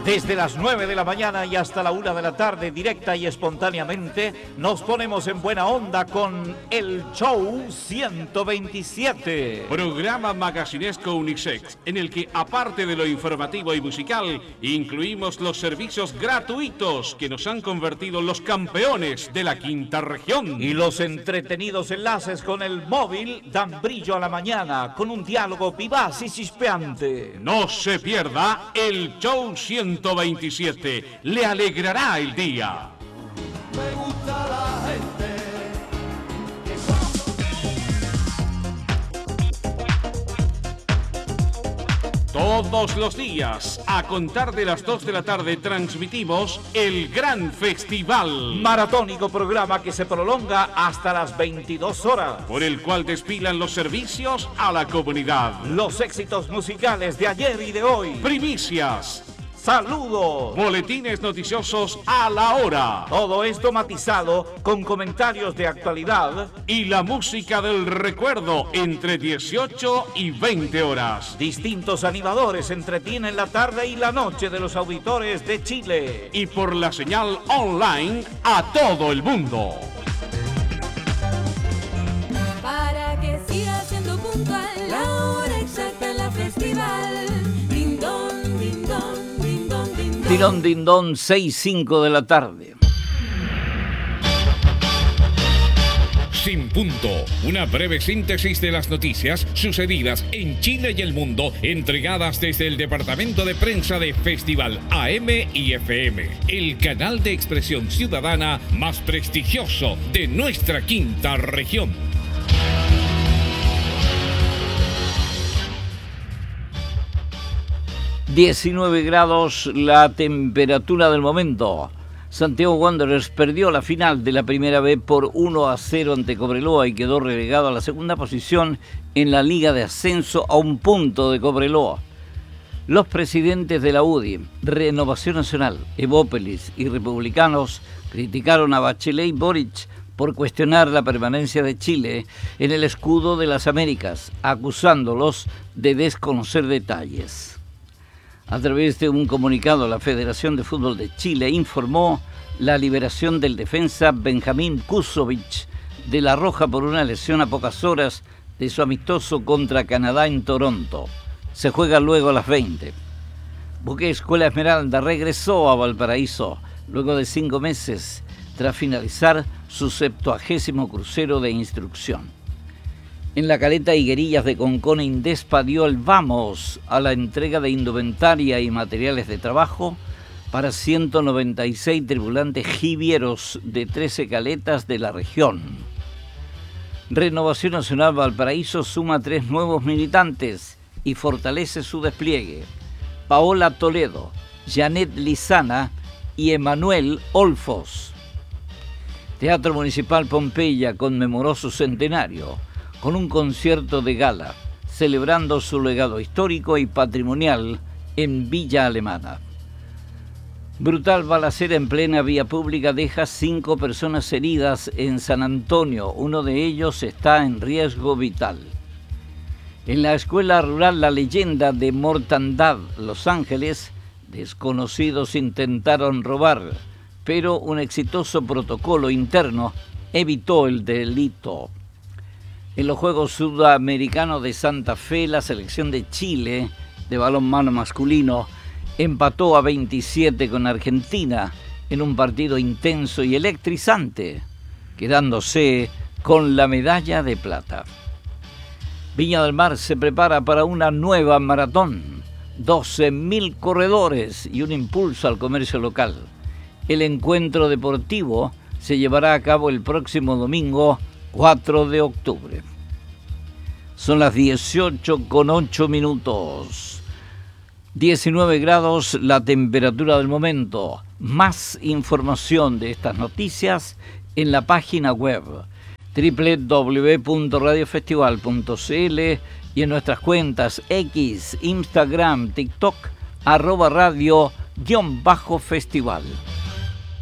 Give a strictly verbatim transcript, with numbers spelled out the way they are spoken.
Desde las nueve de la mañana y hasta la una de la tarde, directa y espontáneamente, nos ponemos en buena onda con el Show ciento veintisiete. Programa magacinesco unisex, en el que, aparte de lo informativo y musical, incluimos los servicios gratuitos que nos han convertido en los campeones de la quinta región. Y los entretenidos enlaces con el móvil dan brillo a la mañana, con un diálogo vivaz y chispeante. No se pierda el Show ciento veintisiete, le alegrará el día. Me gusta la gente. Todos los días, a contar de las dos de la tarde, transmitimos el Gran Festival. Maratónico programa que se prolonga hasta las veintidós horas. Por el cual desfilan los servicios a la comunidad. Los éxitos musicales de ayer y de hoy. Primicias. Saludos. Boletines noticiosos a la hora. Todo esto matizado con comentarios de actualidad. Y la música del recuerdo entre dieciocho y veinte horas. Distintos animadores entretienen la tarde y la noche de los auditores de Chile. Y por la señal online a todo el mundo. Para que siga siendo puntual la hora exacta en la festival. Din don, din don. Tirón Dindón, seis cinco de la tarde. Sin punto, una breve síntesis de las noticias sucedidas en Chile y el mundo, entregadas desde el departamento de prensa de Festival A M y F M, el canal de expresión ciudadana más prestigioso de nuestra quinta región. diecinueve grados la temperatura del momento. Santiago Wanderers perdió la final de la primera B por uno a cero ante Cobreloa y quedó relegado a la segunda posición en la Liga de Ascenso a un punto de Cobreloa. Los presidentes de la U D I, Renovación Nacional, Evópolis y Republicanos criticaron a Bachelet y Boric por cuestionar la permanencia de Chile en el escudo de las Américas, acusándolos de desconocer detalles. A través de un comunicado, la Federación de Fútbol de Chile informó la liberación del defensa Benjamín Kusovich de La Roja por una lesión a pocas horas de su amistoso contra Canadá en Toronto. Se juega luego a las veinte. Buque Escuela Esmeralda regresó a Valparaíso luego de cinco meses tras finalizar su septuagésimo crucero de instrucción. En la caleta Higuerillas de Concón, Indespa dio el vamos a la entrega de indumentaria y materiales de trabajo para ciento noventa y seis tripulantes jivieros de trece caletas de la región. Renovación Nacional Valparaíso suma tres nuevos militantes y fortalece su despliegue. Paola Toledo, Janet Lizana y Emanuel Olfos. Teatro Municipal Pompeya conmemoró su centenario con un concierto de gala, celebrando su legado histórico y patrimonial en Villa Alemana. Brutal balacera en plena vía pública deja cinco personas heridas en San Antonio. Uno de ellos está en riesgo vital. En la escuela rural La Leyenda de Mortandad, Los Ángeles, desconocidos intentaron robar, pero un exitoso protocolo interno evitó el delito. En los Juegos Sudamericanos de Santa Fe, la selección de Chile de balonmano masculino empató a veintisiete con Argentina en un partido intenso y electrizante, quedándose con la medalla de plata. Viña del Mar se prepara para una nueva maratón, doce mil corredores y un impulso al comercio local. El encuentro deportivo se llevará a cabo el próximo domingo cuatro de octubre. Son las dieciocho con ocho minutos. diecinueve grados la temperatura del momento. Más información de estas noticias en la página web doble u doble u doble u punto radio festival punto c l y en nuestras cuentas X, Instagram, TikTok, arroba radio guión bajo festival.